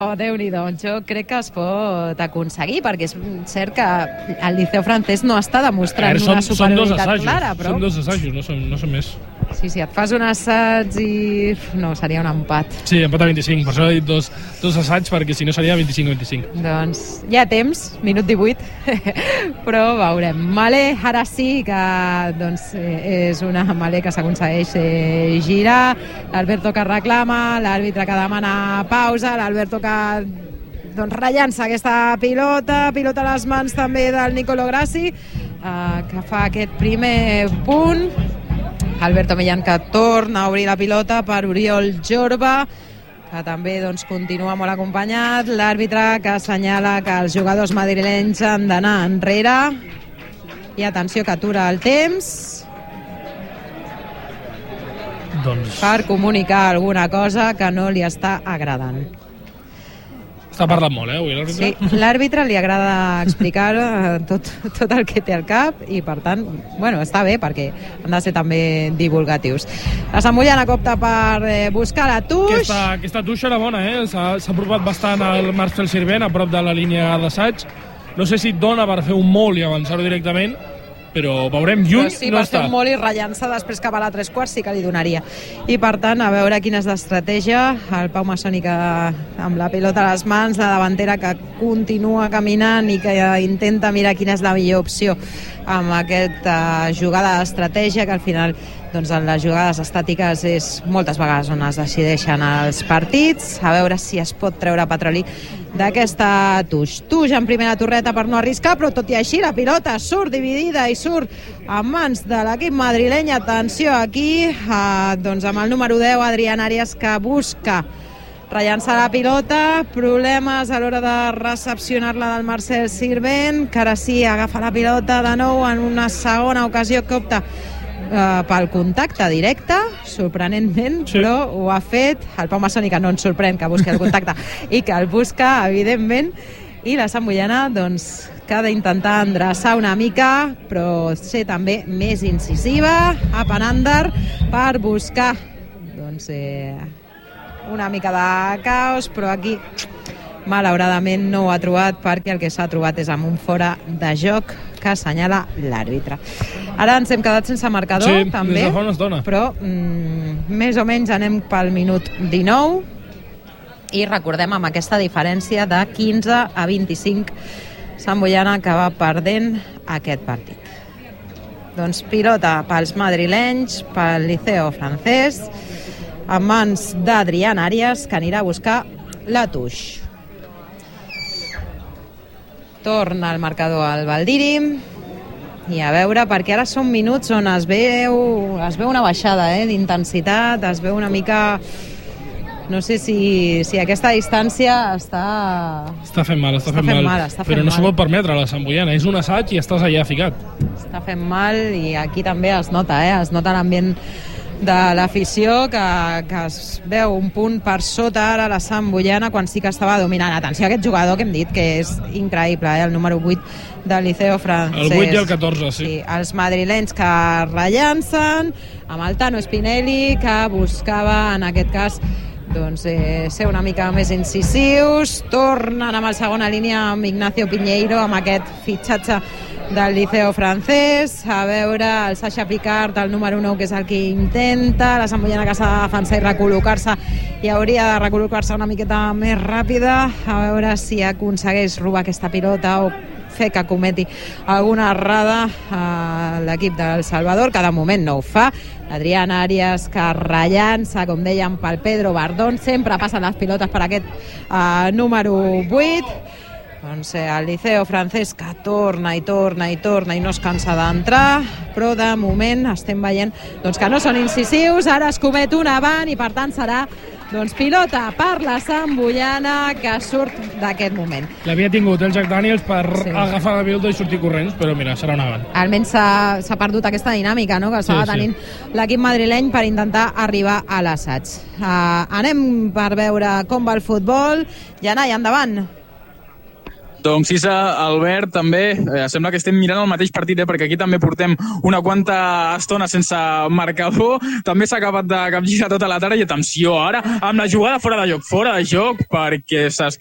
Oh, Déu-n'hi-do, jo crec que es pot aconseguir, perquè és cert que el Liceu francès no està demostrant una superioritat clara, però... Són dos assajos, no són més. Sí, et fas un assaig i... No, seria un empat. Sí, empat a 25, per això he dit dos assaigs, perquè si no seria 25-25. Doncs hi ha temps, minut 18, però veurem. Malé, ara sí que doncs, és una Malé que s'aconsegueix girar, l'Alberto que reclama, l'àrbitre que demana pausa, l'Alberto que doncs rellança aquesta pilota a les mans també del Nicolo Grassi, que fa aquest primer punt. Alberto Millán que torna a obrir la pilota per Oriol Jorba, que també doncs, continua molt acompanyat. L'àrbitre que assenyala que els jugadors madrilenys han d'anar enrere. I atenció que atura el temps per comunicar alguna cosa que no li està agradant. Està parlant molt, avui l'àrbitre? Sí, l'àrbitre li agrada explicar tot el que té al cap i, per tant, bueno, està bé perquè han de ser també divulgatius. La Sambullana opta per buscar la Tuix. Aquesta Tuix era bona, s'ha apropat bastant al Marcel Sirvent, a prop de la línia d'assaig. No sé si et dona per fer un molt i avançar-ho directament, però veurem, lluny sí, no per està. fer un molt i rellançar després cap a la 3/4 sí que li donaria. I per tant, a veure quina és l'estratègia. El Pau Massoni que amb la pilota a les mans, la davantera que continua caminant i que intenta mirar quina és la millor opció amb aquesta jugada d'estratègia, que al final doncs en les jugades estàtiques és moltes vegades on es decideixen els partits. A veure si es pot treure petroli d'aquesta Tuix. Tuix en primera torreta per no arriscar, però tot i així la pilota surt dividida i surt en mans de l'equip madrileny. Atenció aquí, doncs amb el número 10, Adrián Arias, que busca rellançar la pilota, problemes a l'hora de recepcionar-la del Marcel Sirvent, que ara sí agafa la pilota de nou en una segona ocasió que opta pel contacte directe, sorprenentment, sí. Però ho ha fet el Pau Massoni, que no ens sorprèn que busqui el contacte i que el busca, evidentment, i la Sambullana doncs, que ha d'intentar endreçar una mica, però ser també més incisiva, a Panandar, per buscar doncs, una mica de caos, però aquí malauradament no ho ha trobat, perquè el que s'ha trobat és amb un fora de joc que assenyala l'àrbitre. Ara ens hem quedat sense marcador, sí, també, però més o menys anem pel minut 19 i recordem amb aquesta diferència de 15 a 25 Sambullana que va perdent aquest partit. Doncs pilota pels madrilenys, pel Liceo francès, en mans d'Adrián Arias, que anirà a buscar la Tuix. Torna el marcador al Valdiri i a veure, perquè ara són minuts on es veu una baixada d'intensitat, es veu una mica, no sé si aquesta distància està fent mal, però no s'ho pot permetre la Sambullana, és un assaig i estàs allà ficat. Està fent mal i aquí també es nota l'ambient de l'afició, que es veu un punt per sota ara la Sambullana quan sí que estava dominant. Atenció a aquest jugador que hem dit que és increïble, el número 8 del Liceo francès. El 8 i el 14, sí. Els madrilenys que rellancen, amb el Tano Spinelli, que buscava en aquest cas doncs, ser una mica més incisius. Tornen amb el segona línia amb Ignacio Piñeiro, amb aquest fitxatge del Liceo francès. A veure, el Sasha Picard, el número 9, que és el que intenta, la Sambullana que s'ha de defensar i recol·locar-se, i hauria de recol·locar-se una miqueta més ràpida, a veure si aconsegueix robar aquesta pilota o fer que cometi alguna errada a l'equip del Salvador, que de moment no ho fa. Adrián Arias que rellança, com dèiem, pel Pedro Bardón, sempre passen les pilotes per aquest número 8. Doncs el Liceo francès que torna i no es cansa d'entrar, però de moment estem veient doncs, que no són incisius. Ara es comet un avant i per tant serà doncs, pilota per la Sambullana, que surt d'aquest moment. L'havia tingut el Jack Daniels per agafar la pilota i sortir corrents, però mira, serà un avant. Almenys s'ha perdut aquesta dinàmica, no?, que estava tenint l'equip madrileny per intentar arribar a l'assaig. Anem per veure com va el futbol. Janai, endavant. Doncs sí, Albert, també sembla que estem mirant el mateix partit, perquè aquí també portem una quanta estona sense marcador. També s'ha acabat de capgirar tota la tarda i atenció ara amb la jugada fora de joc, perquè